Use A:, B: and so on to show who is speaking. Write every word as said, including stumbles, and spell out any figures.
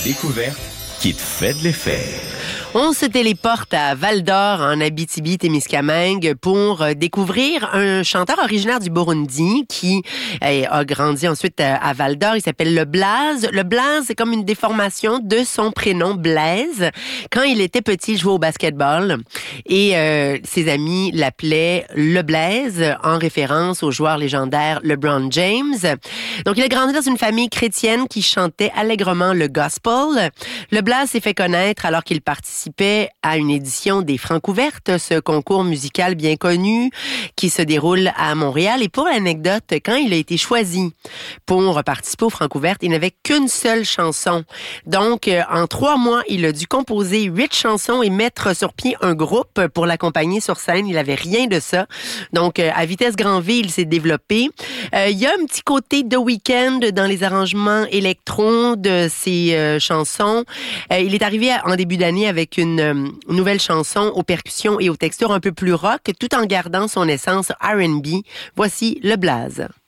A: découverte qui te fait de l'effet.
B: On se téléporte à Val-d'Or, en Abitibi-Témiscamingue, pour découvrir un chanteur originaire du Burundi qui a grandi ensuite à Val-d'Or. Il s'appelle Le Blaze. Le Blaze, c'est comme une déformation de son prénom Blaise. Quand il était petit, il jouait au basketball et euh, ses amis l'appelaient Le Blaze en référence au joueur légendaire LeBron James. Donc, il a grandi dans une famille chrétienne qui chantait allègrement le gospel. Le Blaze s'est fait connaître alors qu'il participait à une édition des Francouvertes, ce concours musical bien connu qui se déroule à Montréal. Et pour l'anecdote, quand il a été choisi pour participer aux Francouvertes, il n'avait qu'une seule chanson. Donc, en trois mois, il a dû composer huit chansons et mettre sur pied un groupe pour l'accompagner sur scène. Il n'avait rien de ça. Donc, à vitesse grand V, il s'est développé. Euh, il y a un petit côté de Weeknd dans les arrangements électro de ses euh, chansons. Euh, il est arrivé en début d'année avec une euh, nouvelle chanson aux percussions et aux textures un peu plus rock, tout en gardant son essence R and B. Voici Le Blaze.